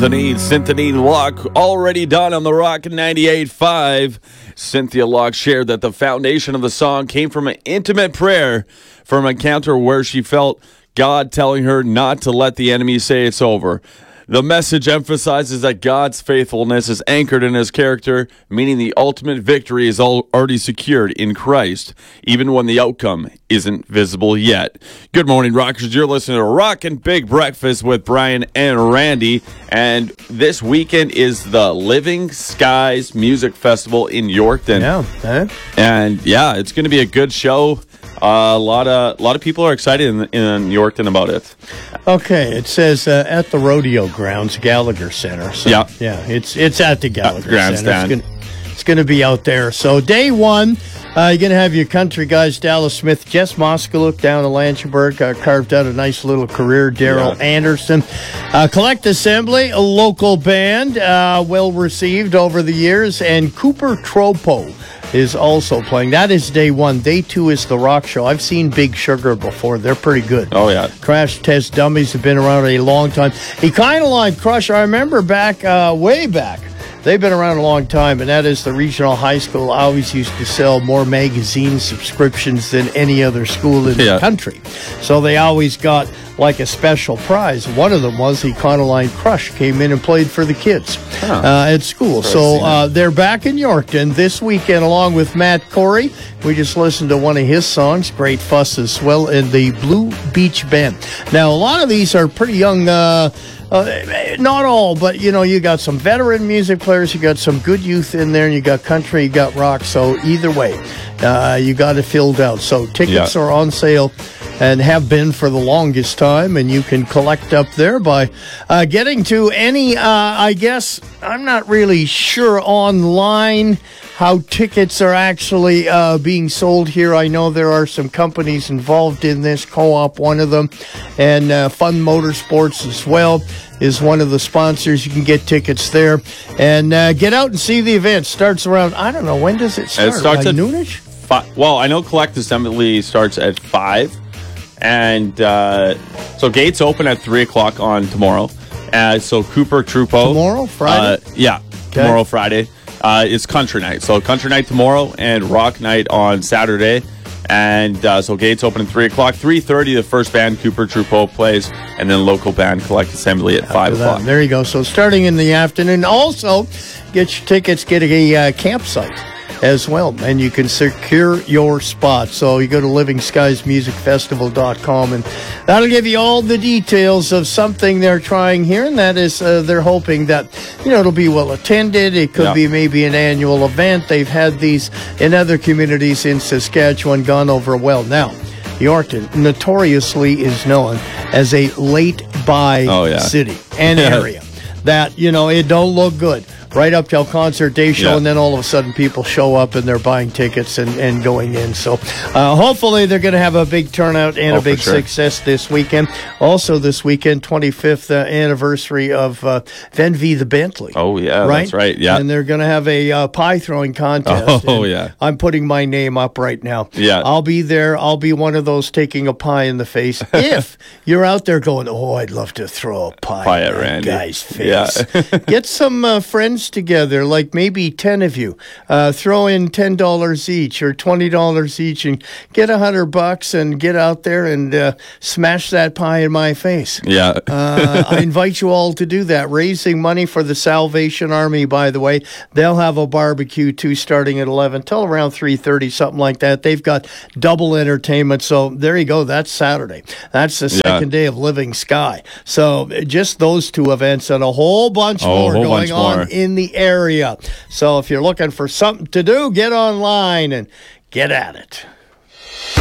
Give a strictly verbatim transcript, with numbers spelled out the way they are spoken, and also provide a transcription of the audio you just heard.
Synthony, Synthony Locke, already done on the Rock ninety-eight point five. Cynthia Locke shared that the foundation of the song came from an intimate prayer from an encounter where she felt God telling her not to let the enemy say it's over. The message emphasizes that God's faithfulness is anchored in his character, meaning the ultimate victory is already secured in Christ, even when the outcome isn't visible yet. Good morning, Rockers. You're listening to Rockin' Big Breakfast with Brian and Randy, and this weekend is the Living Skies Music Festival in Yorkton. Yeah, huh? And yeah, it's going to be a good show. Uh, a lot of a lot of people are excited in, in Yorkton about it. Okay, it says uh, at the rodeo grounds, Gallagher Center. So, yeah, yeah, it's it's at the Gallagher uh, grandstand. Center. It's going to be out there. So day one, uh, you're going to have your country guys, Dallas Smith, Jess Moskaluk down in Langenberg, uh, carved out a nice little career. Daryl yeah. Anderson, uh, Collect Assembly, a local band, uh, well received over the years, and Cooper Tropo is also playing. That is day one. Day two is the rock show. I've seen Big Sugar before. They're pretty good. Oh, yeah. Crash Test Dummies have been around a long time. Econoline Crush, I remember back, uh, way back. They've been around a long time, and that is the regional high school. I always used to sell more magazine subscriptions than any other school in yeah. the country. So they always got like a special prize. One of them was Econoline Crush came in and played for the kids huh. uh, at school. So uh, they're back in Yorkton this weekend along with Matt Corey. We just listened to one of his songs, Great Fuss as well, in the Blue Beach Band. Now, a lot of these are pretty young, uh, uh, not all, but, you know, you got some veteran music players, you got some good youth in there, and you got country, you got rock. So either way, uh, you got it filled out. So tickets yeah. are on sale and have been for the longest time, and you can collect up there by uh, getting to any, uh, I guess, I'm not really sure online how tickets are actually uh, being sold here. I know there are some companies involved in this, Co-op one of them, and uh, Fun Motorsports as well is one of the sponsors. You can get tickets there and uh, get out and see the event. Starts around, I don't know, when does it start? It starts like at noonish? Five. Well, I know Collect Assembly starts at five. And uh, so gates open at three o'clock on tomorrow. Uh, so Cooper Trupo. Tomorrow, Friday? Uh, yeah, okay. Tomorrow, Friday. Uh, it's country night. So country night tomorrow and rock night on Saturday. And uh, so gates open at three o'clock. three thirty, the first band, Cooper Trupo, plays. And then local band, Collect Assembly, at five o'clock. There you go. So starting in the afternoon. Also, get your tickets, get a uh, campsite as well, and you can secure your spot. So you go to living skies music festival dot com, and that'll give you all the details of something they're trying here, and that is uh, they're hoping that, you know, it'll be well attended. It could yeah. be maybe an annual event. They've had these in other communities in Saskatchewan, gone over well. Now, Yorkton notoriously is known as a late buy oh, yeah. city and area that, you know, it don't look good right up till concert day show, yeah. and then all of a sudden people show up and they're buying tickets and, and going in. So uh, hopefully they're going to have a big turnout and oh, a big sure. success this weekend. Also this weekend, twenty-fifth uh, anniversary of uh, Venvy the Bentley. Oh, yeah, right? that's right. Yeah. And they're going to have a uh, pie throwing contest. Oh, yeah. I'm putting my name up right now. Yeah. I'll be there. I'll be one of those taking a pie in the face. If you're out there going, oh, I'd love to throw a pie, pie in at that Randy. guy's face. Yeah. Get some uh, friends together, like maybe ten of you, uh, throw in ten dollars each or twenty dollars each and get a hundred bucks and get out there and uh, smash that pie in my face. Yeah. uh, I invite you all to do that. Raising money for the Salvation Army, by the way. They'll have a barbecue too, starting at eleven till around three thirty, something like that. They've got double entertainment. So there you go. That's Saturday. That's the second yeah. day of Living Sky. So just those two events and a whole bunch oh, more whole going bunch on more. in the area. So if you're looking for something to do, get online and get at it.